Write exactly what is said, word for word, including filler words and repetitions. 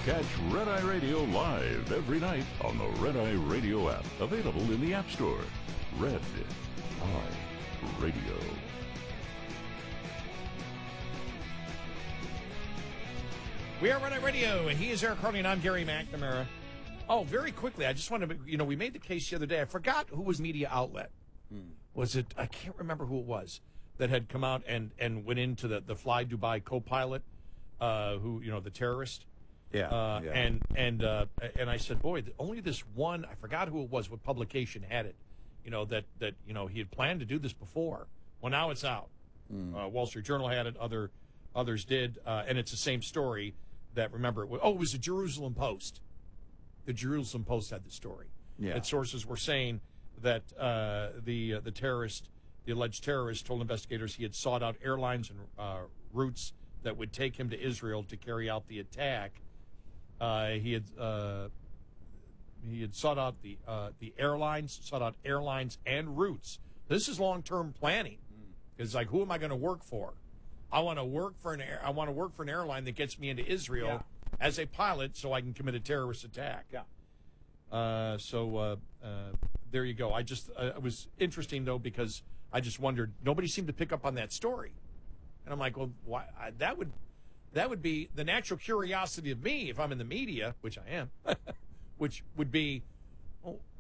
Catch Red Eye Radio live every night on the Red Eye Radio app, available in the App Store. Red Eye Radio. We are Red Eye Radio. He is Eric Harley, and I'm Gary McNamara. Oh, very quickly, I just wanted to, you know, we made the case the other day. I forgot who was media outlet. Hmm. Was it, I can't remember who it was, that had come out and, and went into the, the Fly Dubai co-pilot, uh, who, you know, the terrorist. Yeah. Uh, yeah. And and uh, and I said, boy, only this one, I forgot who it was, what publication had it, you know, that, that you know, he had planned to do this before. Well, now it's out. Hmm. Uh, Wall Street Journal had it, other others did, uh, and it's the same story that, remember, it was, oh, it was the Jerusalem Post. The Jerusalem Post had the story. Yeah. That sources were saying that uh, the uh, the terrorist, the alleged terrorist, told investigators he had sought out airlines and uh, routes that would take him to Israel to carry out the attack. Uh, he had uh, he had sought out the uh, the airlines, sought out airlines and routes. This is long term planning. It's like, who am I going to work for? I want to work for an air, I want to work for an airline that gets me into Israel. Yeah. As a pilot, so I can commit a terrorist attack. Yeah. Uh, so uh, uh, there you go. I just uh, it was interesting though, because I just wondered, nobody seemed to pick up on that story, and I'm like, well, why? I, that would that would be the natural curiosity of me if I'm in the media, which I am, which would be, well,